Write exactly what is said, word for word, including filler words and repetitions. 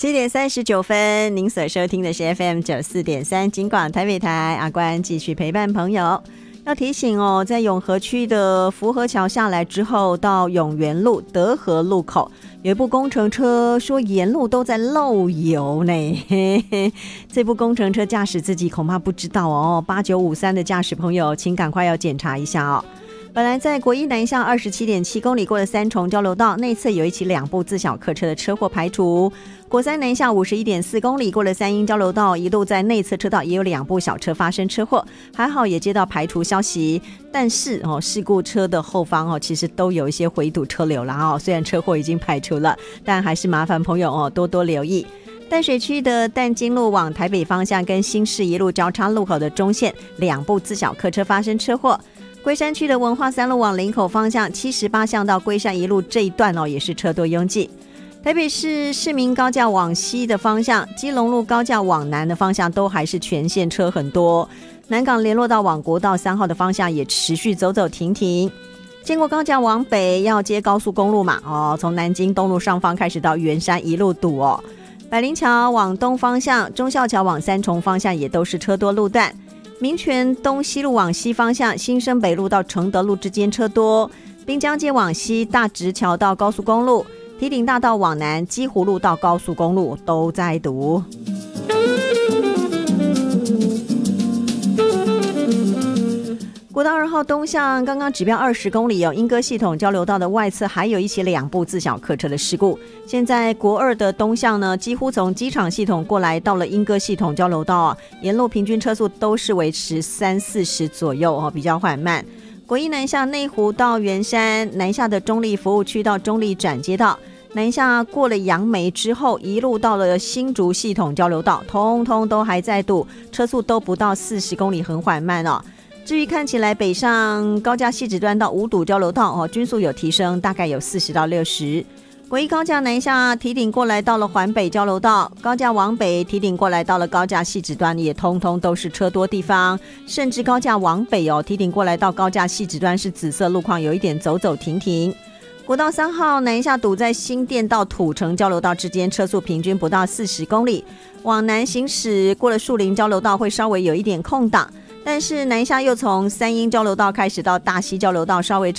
七点三十九分，您所收听的是 F M 九四点三金广台北台，阿关继续陪伴朋友。要提醒哦，在永和区的福和桥下来之后，到永元路德和路口有一部工程车，说沿路都在漏油呢。嘿嘿，这部工程车驾驶自己恐怕不知道哦，八九五三的驾驶朋友，请赶快要检查一下哦。本来在国一南向二十七点七公里过的三重交流道内侧有一起两部自小客车的车祸排除，国三南下五十一点四公里过了三英交流道，一路在内侧车道也有两部小车发生车祸，还好也接到排除消息，但是哦，事故车的后方哦，其实都有一些回堵车流了哦，虽然车祸已经排除了，但还是麻烦朋友哦多多留意。淡水区的淡金路往台北方向跟新市一路交叉路口的中线两部自小客车发生车祸。龟山区的文化三路往林口方向七十八巷到龟山一路这一段哦，也是车多拥挤。台北市市民高架往西的方向，基隆路高架往南的方向都还是全线车很多。南港联络道往国道三号的方向也持续走走停停。经过高架往北要接高速公路嘛，哦，从南京东路上方开始到圆山一路堵哦。百灵桥往东方向，忠孝桥往三重方向也都是车多路段。民权东西路往西方向，新生北路到承德路之间车多。滨江街往西，大直桥到高速公路，堤顶大道往南，基湖路到高速公路都在堵。国道二号东向刚刚指标二十公里哦，莺歌系统交流道的外侧还有一起两部自小客车的事故。现在国二的东向呢，几乎从机场系统过来到了莺歌系统交流道啊，沿路平均车速都是维持三四十左右哦，比较缓慢。国一南下内湖到圆山，南下的中立服务区到中立转接道，南下过了杨梅之后，一路到了新竹系统交流道，通通都还在堵，车速都不到四十公里，很缓慢哦。至于看起来北上高架汐止端到五堵交流道哦，均速有提升，大概有四十到六十。国一高架南下提顶过来到了环北交流道，高架往北提顶过来到了高架汐止端，也通通都是车多地方，甚至高架往北哦，提顶过来到高架汐止端是紫色路况，有一点走走停停。国道三号南下堵在新店到土城交流道之间，车速平均不到四十公里，往南行驶过了树林交流道会稍微有一点空档。但是南下又从三英交流道开始到大溪交流道，稍微